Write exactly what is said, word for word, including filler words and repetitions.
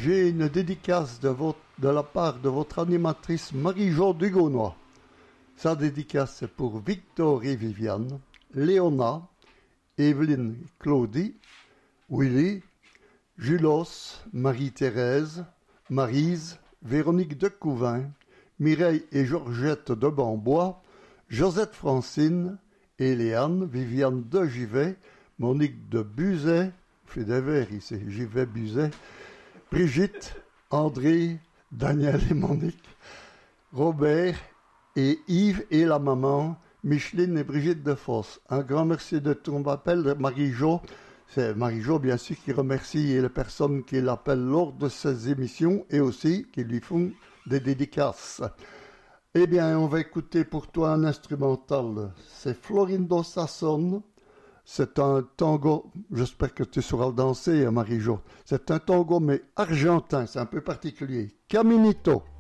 J'ai une dédicace de, votre, de la part de votre animatrice Marie-Jo Dugonnois. Sa dédicace est pour Victor et Viviane, Léona, Evelyne et Claudie, Willy, Julos, Marie-Thérèse, Maryse, Véronique de Couvin, Mireille et Georgette de Bambois, Josette Francine, Éléane, Viviane de Givet, Monique de Buzet, je fais des vers ici, Givet, Buzet, Brigitte, André, Daniel et Monique, Robert et Yves et la maman, Micheline et Brigitte de Fosse. Un grand merci de ton appel de Marie-Jo. C'est Marie-Jo, bien sûr, qui remercie les personnes qui l'appellent lors de ces émissions et aussi qui lui font des dédicaces. Eh bien, on va écouter pour toi un instrumental. C'est Florindo Sasson. C'est un tango, j'espère que tu sauras le danser, Marie-Jo. C'est un tango, mais argentin, c'est un peu particulier. Caminito.